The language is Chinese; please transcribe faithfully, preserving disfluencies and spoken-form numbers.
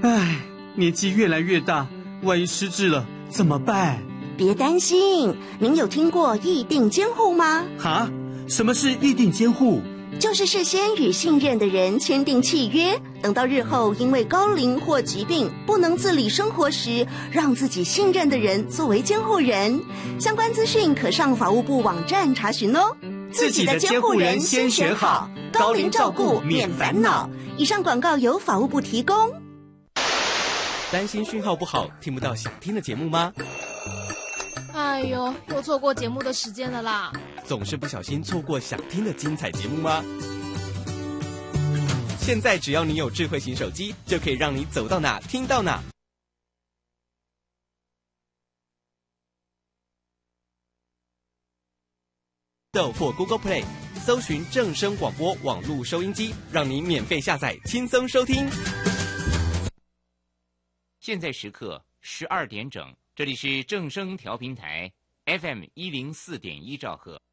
唉，年纪越来越大，万一失智了怎么办？ 别担心，您有听过议定监护吗？ 哈？什么是议定监护？ 就是事先与信任的人签订契约，等到日后因为高龄或疾病不能自理生活时，让自己信任的人作为监护人。相关资讯可上法务部网站查询哦。 自己的监护人先选好，高龄照顾免烦恼。 以上广告由法务部提供。 担心讯号不好，听不到想听的节目吗？ 哎呦，又错过节目的时间了啦！ 总是不小心错过想听的精彩节目吗？现在只要你有智慧型手机，就可以让你走到哪听到哪。豆或 Google Play 搜寻正声广播网络收音机，让你免费下载，轻松收听。 现在时刻十二点整，这里是正声调频台 F M 一零四点一兆赫。